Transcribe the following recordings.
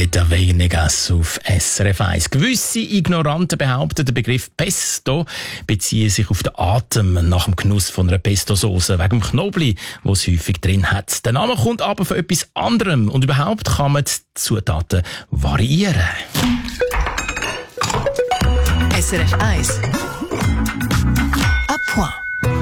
Greta Venegas auf SRF 1. Gewisse Ignoranten behaupten, der Begriff Pesto beziehe sich auf den Atem nach dem Genuss von einer Pesto-Sauce wegen dem Knoblauch, wo es häufig drin hat. Der Name kommt aber von etwas anderem und überhaupt kann man die Zutaten variieren. SRF 1 à point.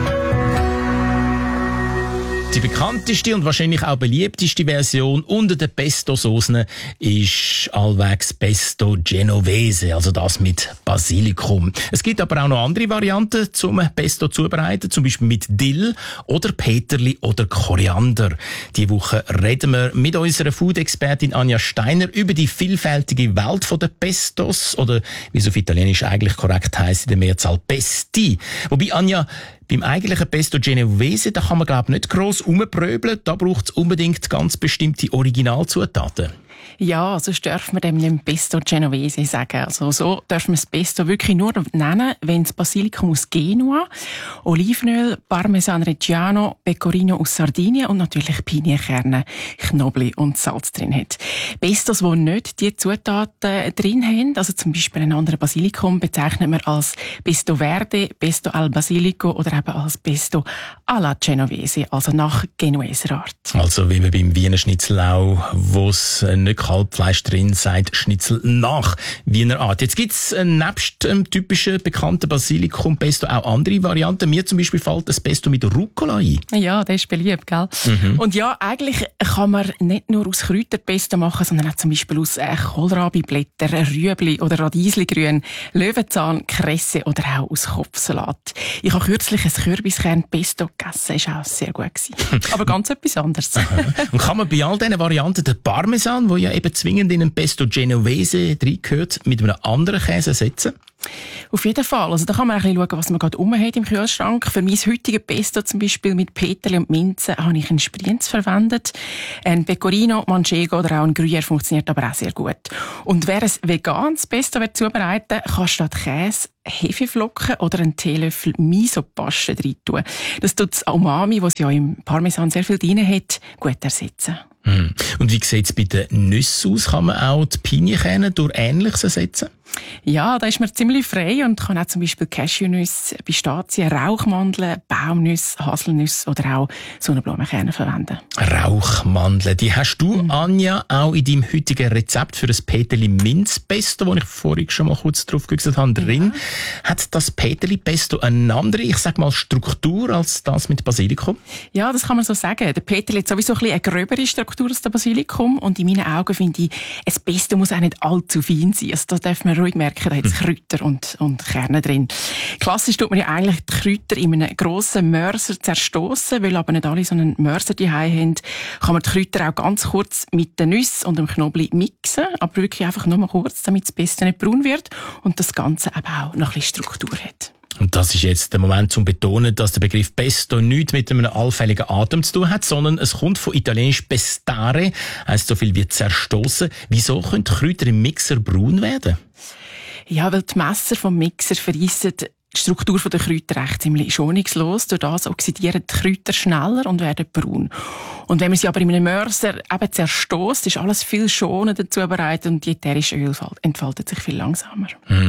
Die bekannteste und wahrscheinlich auch beliebteste Version unter den Pesto-Soßen ist allwegs Pesto Genovese, also das mit Basilikum. Es gibt aber auch noch andere Varianten zum Pesto zubereiten, zum Beispiel mit Dill oder Peterli oder Koriander. Diese Woche reden wir mit unserer Food-Expertin Anja Steiner über die vielfältige Welt der Pestos oder wie es auf Italienisch eigentlich korrekt heisst, in der Mehrzahl Pesti. Wobei, Anja, beim eigentlichen Pesto Genovese, da kann man glaube ich nicht gross rumpröbeln, da braucht es unbedingt ganz bestimmte Originalzutaten. Ja, sonst dürfen wir dem nicht Pesto Genovese sagen. Also so dürfen wir das Pesto wirklich nur nennen, wenn es Basilikum aus Genua, Olivenöl, Parmesan Reggiano, Pecorino aus Sardinien und natürlich Pinienkerne, Knoblauch und Salz drin hat. Pestos, die nicht diese Zutaten drin haben, also zum Beispiel ein anderes Basilikum, bezeichnet man als Pesto Verde, Pesto al Basilico oder eben als Pesto alla Genovese, also nach Genueser Art. Also wie man beim Wiener Schnitzel auch, wo es nicht Kalbfleisch drin sagt, Schnitzel nach Wiener Art. Jetzt gibt es nebst dem typischen bekannten Basilikum-Pesto auch andere Varianten. Mir zum Beispiel fällt das Pesto mit Rucola ein. Ja, das ist beliebt, gell? Und ja, eigentlich kann man nicht nur aus Kräuterpesto machen, sondern auch zum Beispiel aus Kohlrabi-Blättern, Rüebli oder Radiesligrün, Löwenzahn, Kresse oder auch aus Kopfsalat. Ich habe kürzlich ein Kürbiskern-Pesto gegessen, das war auch sehr gut gewesen. Aber ganz etwas anderes. Und kann man bei all diesen Varianten den Parmesan, wo ja eben zwingend in ein Pesto Genovese reingehört, mit einem anderen Käse ersetzen? Auf jeden Fall. Also da kann man ein bisschen schauen, was man gerade hat im Kühlschrank. Für mein heutiges Pesto zum Beispiel mit Peterli und Minze habe ich einen Sprienz verwendet. Ein Pecorino, Manchego oder auch ein Gruyère funktioniert aber auch sehr gut. Und wer ein veganes Pesto zubereiten will, kann statt Käse Hefeflocken oder einen Teelöffel Miso-Paste rein tun. Das tut das Umami, das ja im Parmesan sehr viel drin hat, gut ersetzen. Und wie sieht es bei den Nüssen aus? Kann man auch die Pinienkerne durch Ähnliches ersetzen? Ja, da ist man ziemlich frei und kann auch zum Beispiel Cashewnüsse, Pistazien, Rauchmandeln, Baumnüsse, Haselnüsse oder auch Sonnenblumenkerne verwenden. Rauchmandeln, die hast du, Anja, auch in deinem heutigen Rezept für das Peterli Minzpesto, das ich vorhin schon mal kurz drauf geguckt habe, drin. Hat das Peterli Pesto eine andere, ich sag mal, Struktur als das mit Basilikum? Ja, das kann man so sagen. Der Peterli hat sowieso ein bisschen eine gröbere Struktur als der Basilikum und in meinen Augen finde ich, ein Pesto muss auch nicht allzu fein sein. Also da darf man ruhig merken, da hat es Kräuter und Kerne drin. Klassisch tut man ja eigentlich die Kräuter in einem grossen Mörser zerstossen, weil aber nicht alle so einen Mörser daheim haben, kann man die Kräuter auch ganz kurz mit den Nüssen und dem Knoblauch mixen, aber wirklich einfach nur mal kurz, damit das Pesto nicht braun wird und das Ganze eben auch noch ein bisschen Struktur hat. Und das ist jetzt der Moment zum Betonen, dass der Begriff Pesto nichts mit einem allfälligen Atem zu tun hat, sondern es kommt von italienisch pestare, heisst so viel wie zerstossen. Wieso können die Kräuter im Mixer braun werden? Ja, weil die Messer vom Mixer verreissen die Struktur der Kräuter recht ziemlich schonungslos. Durch das oxidieren die Kräuter schneller und werden braun. Und wenn man sie aber in einem Mörser eben zerstößt, ist alles viel schonender zubereitet und die ätherische Öl entfaltet sich viel langsamer.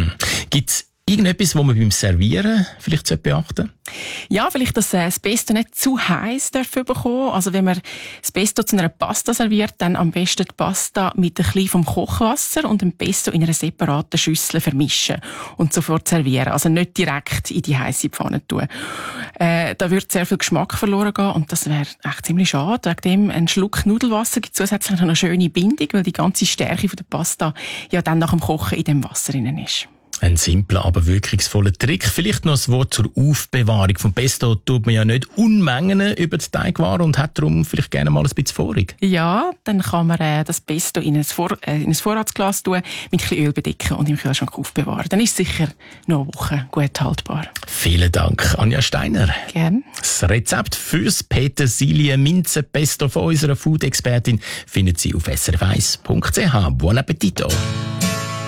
Gibt's irgendetwas, was man beim Servieren vielleicht beachten sollte? Ja, vielleicht, dass das Pesto nicht zu heiß bekommen. Also wenn man das Pesto zu einer Pasta serviert, dann am besten die Pasta mit ein bisschen vom Kochwasser und dem Pesto in einer separaten Schüssel vermischen und sofort servieren. Also nicht direkt in die heiße Pfanne tun. Da würde sehr viel Geschmack verloren gehen und das wäre echt ziemlich schade. Wegen dem ein Schluck Nudelwasser gibt zusätzlich noch eine schöne Bindung, weil die ganze Stärke von der Pasta ja dann nach dem Kochen in dem Wasser drin ist. Ein simpler, aber wirkungsvoller Trick. Vielleicht noch ein Wort zur Aufbewahrung. Vom Pesto tut man ja nicht Unmengen über die Teigware und hat darum vielleicht gerne mal ein bisschen vorig. Ja, dann kann man das Pesto in ein Vorratsglas tun, mit ein bisschen Öl bedecken und im Kühlschrank aufbewahren. Dann ist es sicher noch eine Woche gut haltbar. Vielen Dank, Anja Steiner. Gerne. Das Rezept fürs Petersilie-Minze-Pesto von unserer Food-Expertin finden Sie auf srf1.ch. Buon appetito!